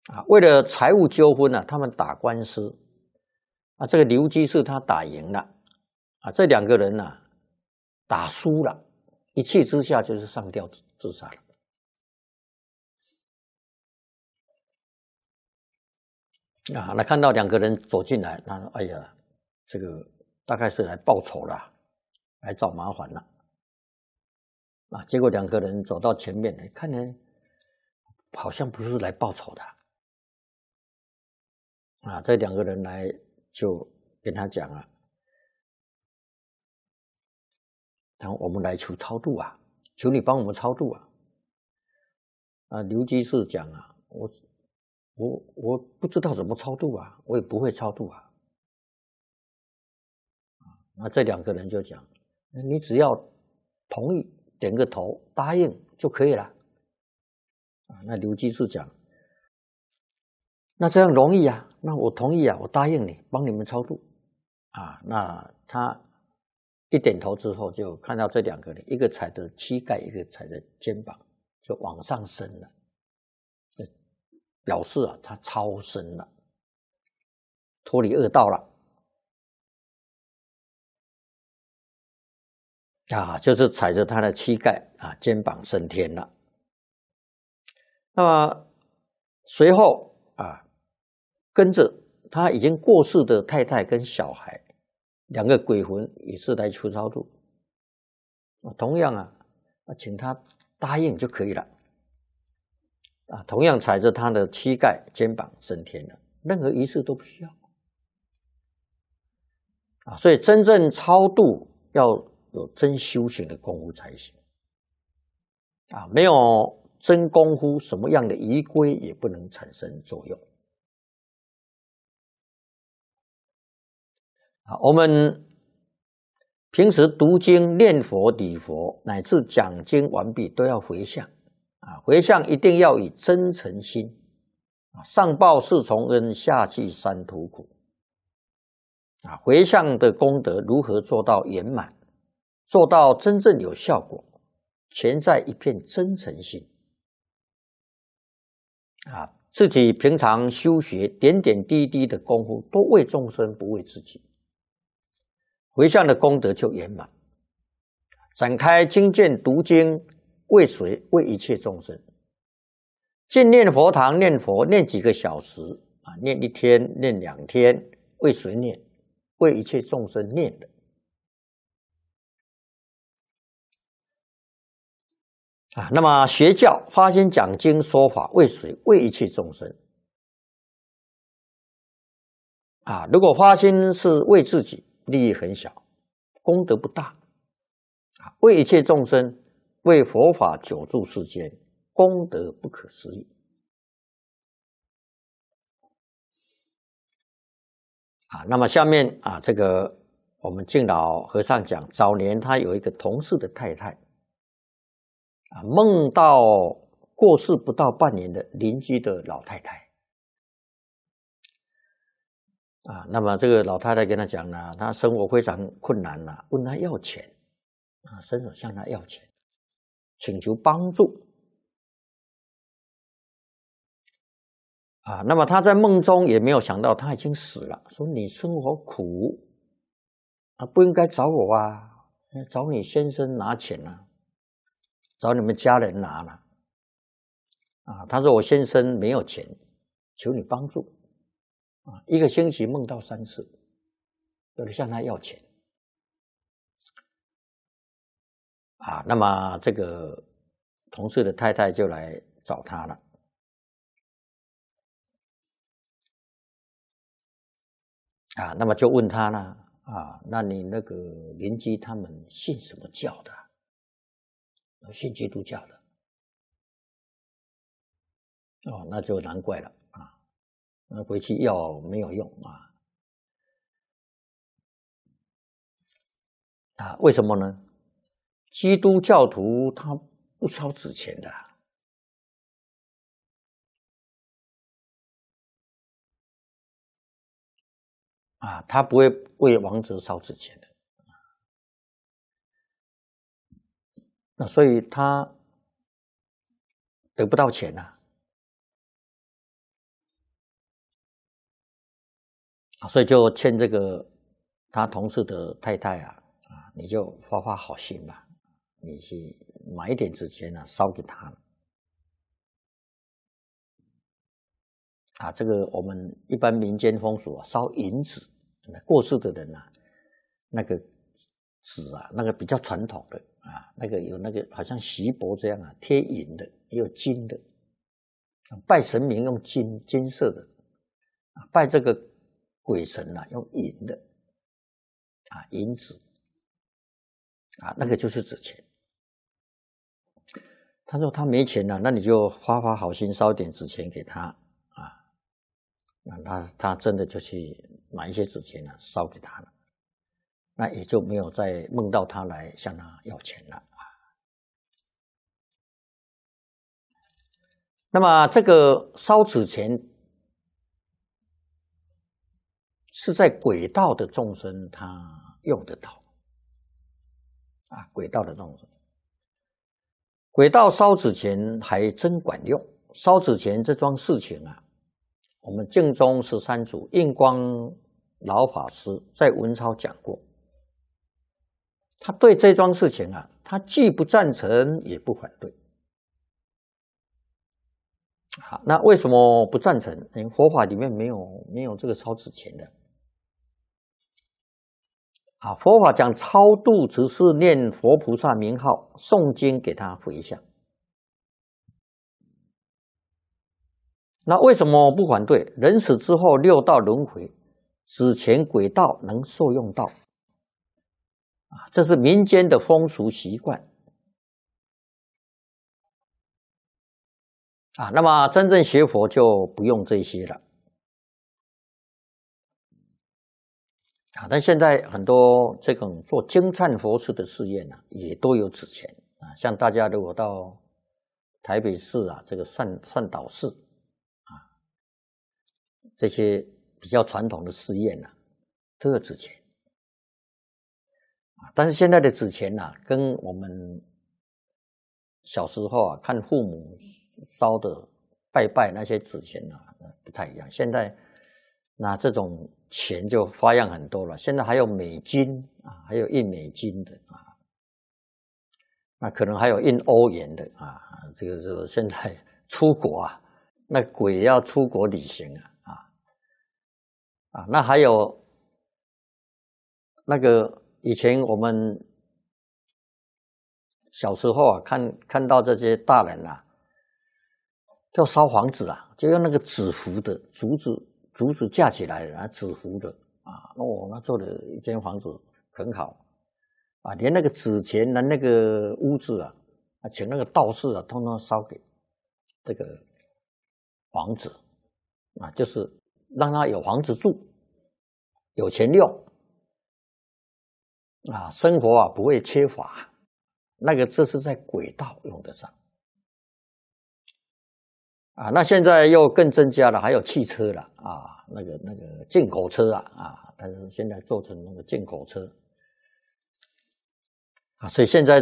为了财务纠纷他们打官司这个刘基士他打赢了这2个人打输了，一气之下就是上吊自杀了。那看到2个人走进来，那哎呀，这个大概是来报仇了，来找麻烦了。结果2个人走到前面来，看呢，好像不是来报仇的。这2个人来就跟他讲了，我们来求超度求你帮我们超度刘基士讲我不知道怎么超度我也不会超度那这2个人就讲，你只要同意，点个头，答应就可以了。那刘基士讲，那这样容易那我同意我答应你，帮你们超度那他一点头之后，就看到这2个人，一个踩着膝盖，一个踩着肩膀，就往上升了，表示他超生了，脱离恶道了就是踩着他的膝盖肩膀升天了。那么随后跟着他已经过世的太太跟小孩2个鬼魂也是来求超度，同样请他答应就可以了同样踩着他的膝盖肩膀升天了，任何仪式都不需要所以真正超度要有真修行的功夫才行没有真功夫，什么样的仪规也不能产生作用我们平时读经、念佛、礼佛，乃至讲经完毕，都要回向回向一定要以真诚心上报四重恩，下济三途苦回向的功德如何做到圆满，做到真正有效果，全在一片真诚心自己平常修学点点滴滴的功夫，都为众生不为自己，回向的功德就圆满。展开经卷读经，为谁？为一切众生。进念佛堂念佛，念几个小时念1天，念2天，为谁念？为一切众生念的那么学教发心讲经说法，为谁？为一切众生如果发心是为自己，利益很小，功德不大为一切众生，为佛法久住世间，功德不可思议那么下面这个我们敬老和尚讲，早年他有一个同事的太太梦到过世不到半年的邻居的老太太那么这个老太太跟他讲呢，她生活非常困难问他要钱伸手向他要钱，请求帮助那么他在梦中也没有想到他已经死了，说你生活苦不应该找我找你先生拿钱找你们家人拿了他说我先生没有钱，求你帮助1个星期梦到3次，有人向他要钱那么这个同事的太太就来找他了那么就问他呢那你那个邻居他们信什么教的信基督教的那就难怪了那回去要没有用为什么呢？基督教徒他不烧纸钱的他不会为亡者烧纸钱的那所以他得不到钱所以就劝这个他同事的太太你就发好心吧，你去买一点纸钱烧给他这个我们一般民间风俗烧银纸，过世的人那个纸那个比较传统的那个有那个好像锡箔这样贴银的，也有金的。拜神明用金色的，拜这个鬼神用银的银纸那个就是纸钱。他说他没钱那你就发好心烧点纸钱给他那他真的就去买一些纸钱烧给他了，那也就没有再梦到他来向他要钱了那么这个烧纸钱是在鬼道的众生他用得到鬼道的众生，鬼道烧纸钱还真管用。烧纸钱这桩事情我们净宗13祖印光老法师在文钞讲过，他对这桩事情他既不赞成也不反对。好，那为什么不赞成？佛法里面没有这个烧纸钱的佛法讲超度只是念佛菩萨名号，诵经给他回向。那为什么不反对？人死之后六道轮回，纸钱鬼道能受用到这是民间的风俗习惯那么真正学佛就不用这些了但现在很多这种做精忏佛事的寺院也都有纸钱像大家如果到台北市这个善导寺这些比较传统的寺院都有纸钱但是现在的纸钱跟我们小时候看父母烧的拜那些纸钱不太一样。现在这种钱就花样很多了，现在还有美金还有印美金的那可能还有印欧元的这个现在出国那鬼要出国旅行那还有那个以前我们小时候看到这些大人要烧房子就用那个纸糊的竹子架起来的纸糊的那做的一间房子很好连那个纸钱的那个屋子请那个道士通通烧给这个房子就是让他有房子住，有钱用生活不会缺乏。那个这是在鬼道用得上那现在又更增加了，还有汽车了那个进口车但是现在做成那个进口车所以现在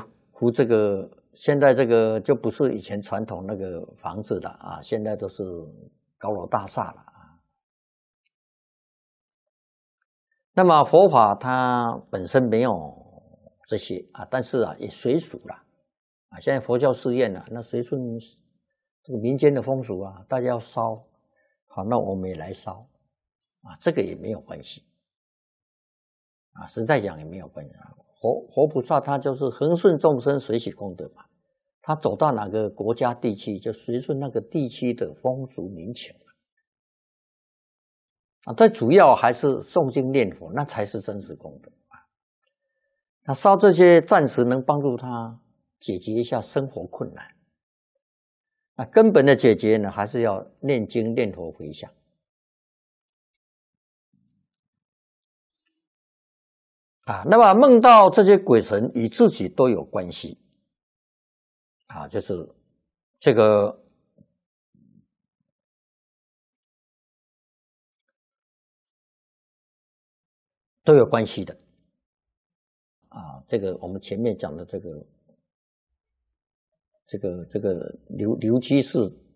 现在这个就不是以前传统那个房子了现在都是高楼大厦了那么佛法它本身没有这些但是也随俗了现在佛教寺院那随顺这个民间的风俗大家要烧好，那我们也来烧这个也没有关系实在讲也没有关系活菩萨他就是恒顺众生随喜功德嘛，他走到哪个国家地区就随顺那个地区的风俗民情最主要还是诵经念佛，那才是真实功德那烧这些暂时能帮助他解决一下生活困难根本的解决呢还是要念经念佛回向那么梦到这些鬼神与自己都有关系就是这个都有关系的这个我们前面讲的这个刘居士